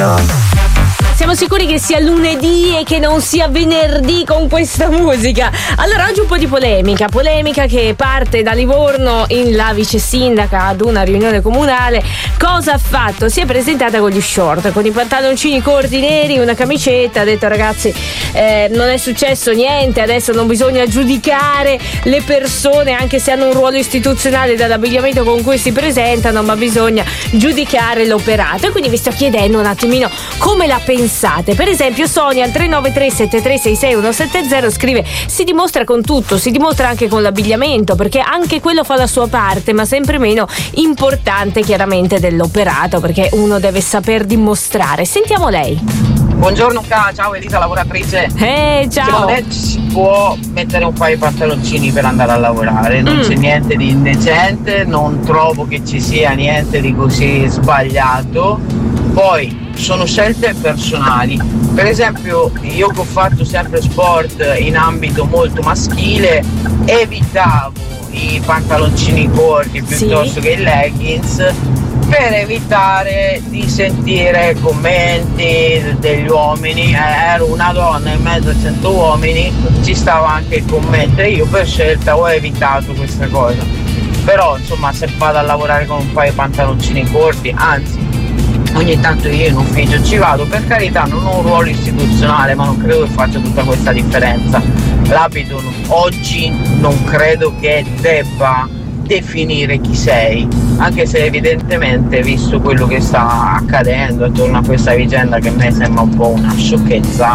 musica. Siamo sicuri che sia lunedì e che non sia venerdì con questa musica. Allora oggi un po' di polemica che parte da Livorno in la vice sindaca ad una riunione comunale. Cosa ha fatto? Si è presentata con gli short, con i pantaloncini corti neri, una camicetta, ha detto ragazzi non è successo niente, adesso non bisogna giudicare le persone anche se hanno un ruolo istituzionale dall'abbigliamento con cui si presentano, ma bisogna giudicare l'operato. E quindi vi sto chiedendo un attimino come la pensate. Per esempio Sonia al 393-7366-170 scrive: si dimostra con tutto, si dimostra anche con l'abbigliamento, perché anche quello fa la sua parte, ma sempre meno importante chiaramente dell'operato, perché uno deve saper dimostrare. Sentiamo lei. Buongiorno, ciao Elisa, lavoratrice. Ciao. Secondo me si può mettere un paio di pantaloncini per andare a lavorare, non c'è niente di indecente, non trovo che ci sia niente di così sbagliato. Poi sono scelte personali. Per esempio io che ho fatto sempre sport in ambito molto maschile, evitavo i pantaloncini corti piuttosto che i leggings, per evitare di sentire commenti degli uomini. Ero una donna in mezzo a 100 uomini, ci stava anche il commento e io per scelta ho evitato questa cosa. Però insomma, se vado a lavorare con un paio di pantaloncini corti, anzi ogni tanto io in ufficio ci vado, per carità non ho un ruolo istituzionale, ma non credo che faccia tutta questa differenza. L'abito oggi non credo che debba definire chi sei, anche se evidentemente, visto quello che sta accadendo attorno a questa vicenda, che a me sembra un po' una sciocchezza,